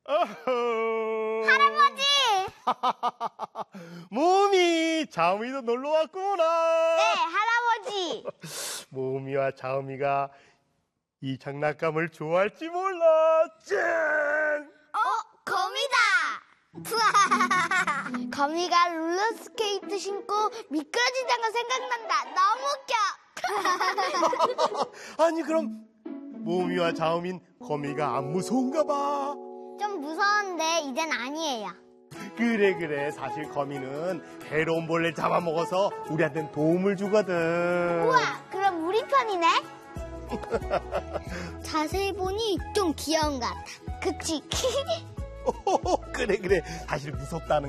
어허. 할아버지! 모미, 자음이도 놀러 왔구나. 네, 할아버지. 모미와 자음이가 이 장난감을 좋아할지 몰라. 짠! 거미다! 거미가 롤러스케이트 신고 미끄러지는 거 생각난다. 너무 웃겨. 아니, 그럼 모미와 자음인 거미가 안 무서운가 봐. 좀 무서운데 이젠 아니에요. 그래. 사실 거미는 해로운 벌레 잡아먹어서 우리한테는 도움을 주거든. 우와, 그럼 우리 편이네? 자세히 보니 좀 귀여운 것 같아. 그치? 그래. 사실 무섭다는